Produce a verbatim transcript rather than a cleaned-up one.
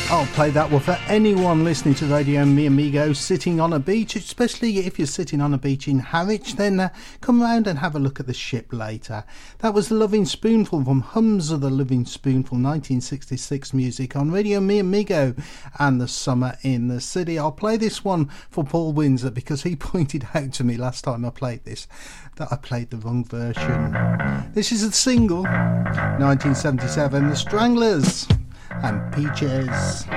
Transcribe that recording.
I'll play that one for anyone listening to Radio Mi Amigo sitting on a beach, especially if you're sitting on a beach in Harwich. Then uh, come round and have a look at the ship later. That was Loving Spoonful from Hums of the Loving Spoonful, nineteen sixty-six music on Radio Mi Amigo and the Summer in the City. I'll play this one for Paul Windsor because he pointed out to me last time I played this that I played the wrong version. This is a single, nineteen seventy-seven, The Stranglers and Peaches.